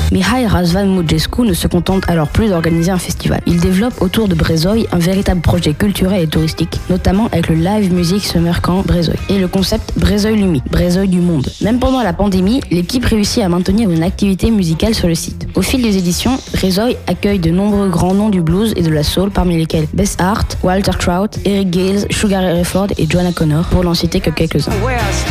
Mihai Razvan Mugescu ne se contente alors plus d'organiser un festival. Il développe autour de Brezoï un véritable projet culturel et touristique, notamment avec le Live Music Summer Camp Brezoï et le concept Brezoï Lumi, Brezoï du monde. Même pendant la pandémie, l'équipe réussit à maintenir une activité musicale sur le site. Au fil des éditions, Brezoï accueille de nombreux grands noms du blues et de la soul, parmi lesquels Bess Hart, Walter Trout, Eric Gales, Sugar Ray Rayford et Joanna Connor, pour n'en citer que quelques-uns.